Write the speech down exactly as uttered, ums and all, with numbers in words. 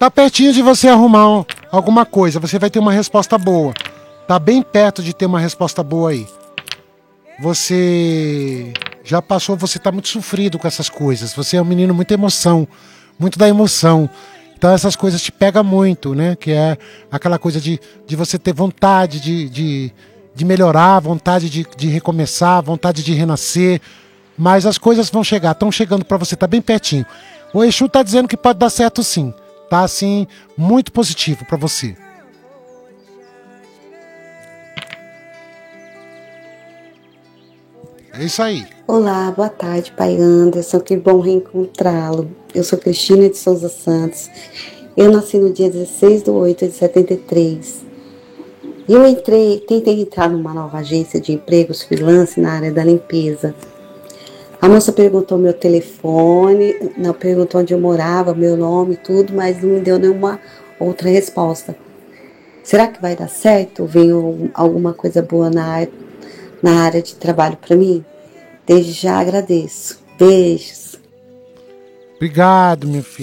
Tá pertinho de você arrumar um, alguma coisa. Você vai ter uma resposta boa. Tá bem perto de ter uma resposta boa aí. Você já passou, você tá muito sofrido com essas coisas. Você é um menino muito emoção, muito da emoção. Então essas coisas te pegam muito, né? Que é aquela coisa de, de você ter vontade de, de, de melhorar, vontade de, de recomeçar, vontade de renascer. Mas as coisas vão chegar, estão chegando pra você, tá bem pertinho. O Exu tá dizendo que pode dar certo sim. Tá assim, muito positivo pra você. É isso aí. Olá, boa tarde, pai Anderson, que bom reencontrá-lo. Eu sou Cristina de Souza Santos. Eu nasci no dia dezesseis de oito de setenta e três. E eu entrei, tentei entrar numa nova agência de empregos freelance na área da limpeza. A moça perguntou meu telefone, não perguntou onde eu morava, meu nome, tudo, mas não me deu nenhuma outra resposta. Será que vai dar certo? Veio alguma coisa boa na área, na área de trabalho para mim? Desde já agradeço. Beijos. Obrigado, meu filho.